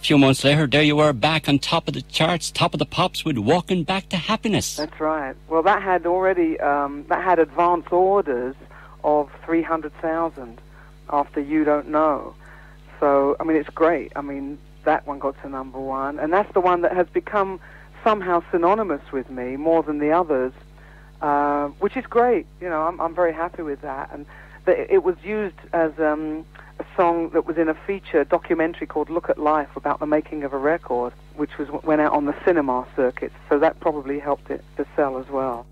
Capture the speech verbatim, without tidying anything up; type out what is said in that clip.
A few months later, there you were back on top of the charts, top of the pops with Walking Back to Happiness. That's right. Well, that had already, um, that had advance orders of three hundred thousand after You Don't Know. So, I mean, it's great. I mean, that one got to number one. And that's the one that has become somehow synonymous with me more than the others, uh, which is great. You know, I'm, I'm very happy with that. And the, it was used as um, a song that was in a feature documentary called Look at Life about the making of a record, which was went out on the cinema circuit. So that probably helped it to sell as well.